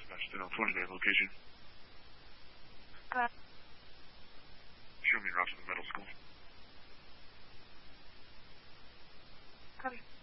That's still on 20 man location. Show me route to the middle school. Copy.